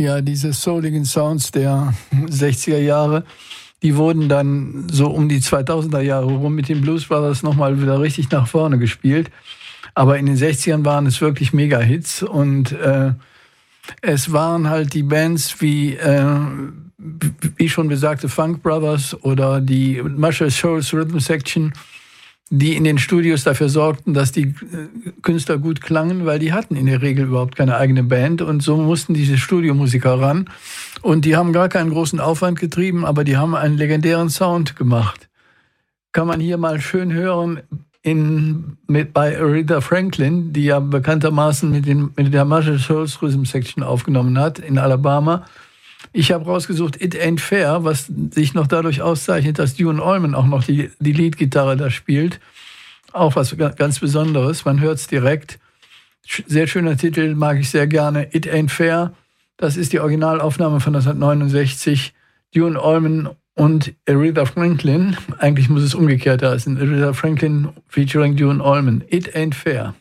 Ja, diese souligen Sounds der 60er Jahre, die wurden dann so um die 2000er Jahre rum mit den Blues Brothers nochmal wieder richtig nach vorne gespielt. Aber in den 60ern waren es wirklich Mega-Hits und es waren halt die Bands wie schon besagte Funk Brothers oder die Muscle Shoals Rhythm Section, die in den Studios dafür sorgten, dass die Künstler gut klangen, weil die hatten in der Regel überhaupt keine eigene Band und so mussten diese Studiomusiker ran. Und die haben gar keinen großen Aufwand getrieben, aber die haben einen legendären Sound gemacht. Kann man hier mal schön hören bei Aretha Franklin, die ja bekanntermaßen mit der Muscle Shoals Rhythm Section aufgenommen hat in Alabama. Ich habe rausgesucht It Ain't Fair, was sich noch dadurch auszeichnet, dass Duane Allman auch noch die Leadgitarre da spielt. Auch was ganz Besonderes, man hört es direkt. Sehr schöner Titel, mag ich sehr gerne. It Ain't Fair, das ist die Originalaufnahme von 1969. Duane Allman und Aretha Franklin. Eigentlich muss es umgekehrt heißen. Aretha Franklin featuring Duane Allman. It Ain't Fair.